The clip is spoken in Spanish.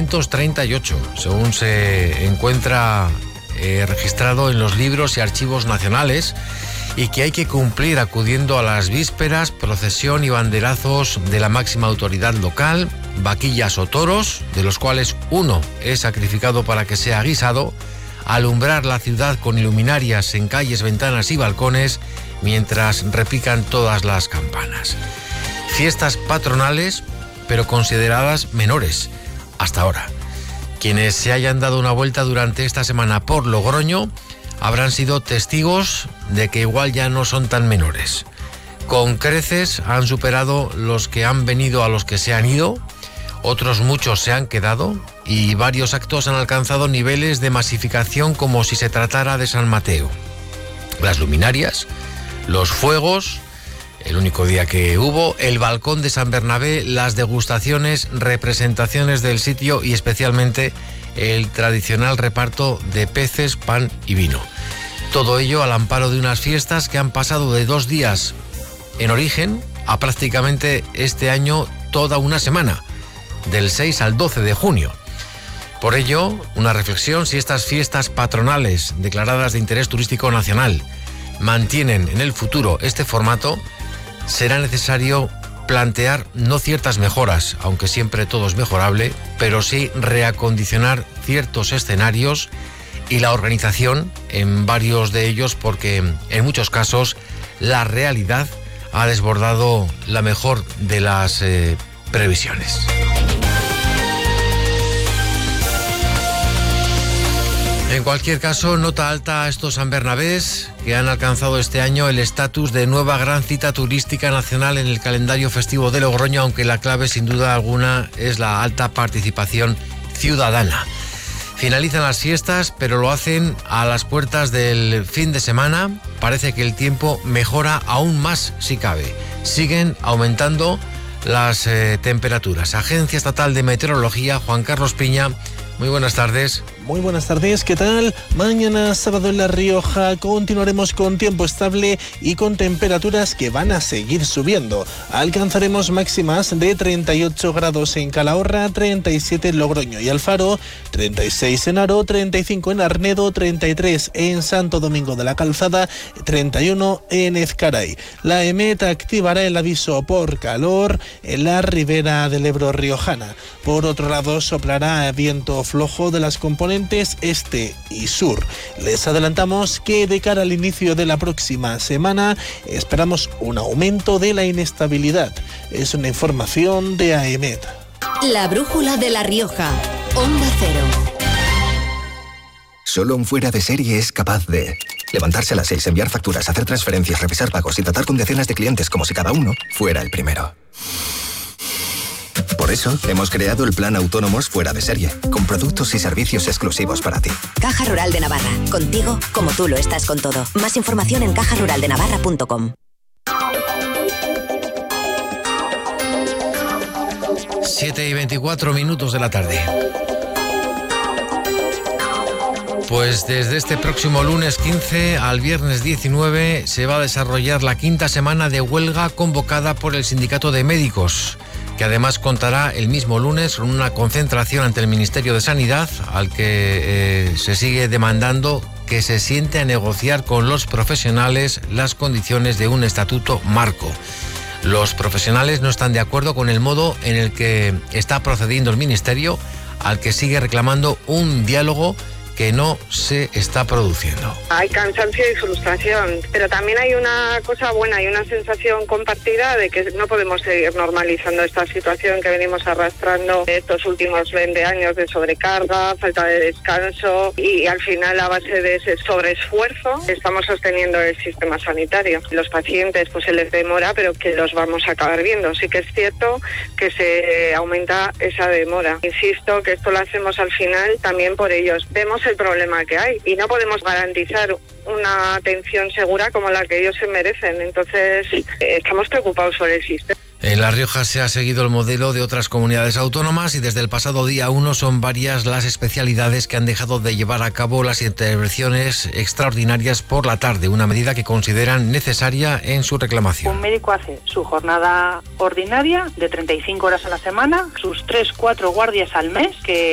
1538, según se encuentra registrado en los libros y archivos nacionales, y que hay que cumplir acudiendo a las vísperas, procesión y banderazos de la máxima autoridad local, vaquillas o toros, de los cuales uno es sacrificado para que sea guisado, alumbrar la ciudad con luminarias en calles, ventanas y balcones, mientras repican todas las campanas. Fiestas patronales, pero consideradas menores, hasta ahora. Quienes se hayan dado una vuelta durante esta semana por Logroño habrán sido testigos de que igual ya no son tan menores. Con creces han superado los que han venido a los que se han ido, otros muchos se han quedado y varios actos han alcanzado niveles de masificación como si se tratara de San Mateo. Las luminarias, los fuegos, el único día que hubo, el balcón de San Bernabé, las degustaciones, representaciones del sitio y especialmente el tradicional reparto de peces, pan y vino. Todo ello al amparo de unas fiestas que han pasado de 2 días en origen a prácticamente este año toda una semana, del 6 al 12 de junio. Por ello, una reflexión: si estas fiestas patronales declaradas de interés turístico nacional mantienen en el futuro este formato, será necesario plantear no ciertas mejoras, aunque siempre todo es mejorable, pero sí reacondicionar ciertos escenarios y la organización en varios de ellos, porque en muchos casos la realidad ha desbordado la mejor de las previsiones. En cualquier caso, nota alta a estos San Bernabés, que han alcanzado este año el estatus de nueva gran cita turística nacional en el calendario festivo de Logroño, aunque la clave sin duda alguna es la alta participación ciudadana. Finalizan las fiestas, pero lo hacen a las puertas del fin de semana. Parece que el tiempo mejora aún más si cabe. Siguen aumentando las temperaturas. Agencia Estatal de Meteorología, Juan Carlos Piña, muy buenas tardes. Muy buenas tardes, ¿qué tal? Mañana sábado en La Rioja continuaremos con tiempo estable y con temperaturas que van a seguir subiendo. Alcanzaremos máximas de 38 grados en Calahorra, 37 en Logroño y Alfaro, 36 en Haro, 35 en Arnedo, 33 en Santo Domingo de la Calzada, 31 en Ezcaray. La EMET activará el aviso por calor en la ribera del Ebro riojana. Por otro lado, soplará viento flojo de las componentes este y sur. Les adelantamos que de cara al inicio de la próxima semana esperamos un aumento de la inestabilidad. Es una información de AEMET. La brújula de La Rioja, Onda Cero. Solo un fuera de serie es capaz de levantarse a las 6, enviar facturas, hacer transferencias, revisar pagos y tratar con decenas de clientes como si cada uno fuera el primero. Por eso, hemos creado el Plan Autónomos Fuera de Serie, con productos y servicios exclusivos para ti. Caja Rural de Navarra, contigo como tú lo estás con todo. Más información en cajaruraldenavarra.com. 7:24 de la tarde. Pues desde este próximo lunes 15 al viernes 19 se va a desarrollar la 5ª semana de huelga convocada por el Sindicato de Médicos, que además contará el mismo lunes con una concentración ante el Ministerio de Sanidad, al que se sigue demandando que se siente a negociar con los profesionales las condiciones de un estatuto marco. Los profesionales no están de acuerdo con el modo en el que está procediendo el Ministerio, al que sigue reclamando un diálogo que no se está produciendo. Hay cansancio y frustración, pero también hay una cosa buena, hay una sensación compartida de que no podemos seguir normalizando esta situación que venimos arrastrando estos últimos 20 años de sobrecarga, falta de descanso y al final a base de ese sobreesfuerzo estamos sosteniendo el sistema sanitario. Los pacientes pues se les demora, pero que los vamos a acabar viendo. Sí que es cierto que se aumenta esa demora. Insisto que esto lo hacemos al final también por ellos. Vemos el problema que hay y no podemos garantizar una atención segura como la que ellos se merecen. Entonces, estamos preocupados por el sistema. En La Rioja se ha seguido el modelo de otras comunidades autónomas y desde el pasado día 1 son varias las especialidades que han dejado de llevar a cabo las intervenciones extraordinarias por la tarde, una medida que consideran necesaria en su reclamación. Un médico hace su jornada ordinaria de 35 horas a la semana, sus 3-4 guardias al mes, que